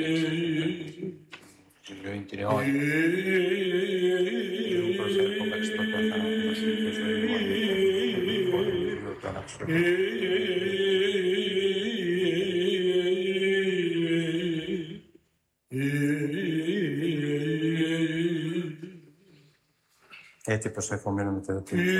Lo interiore, un progetto per sfruttare la Έτσι προσευχομένου με το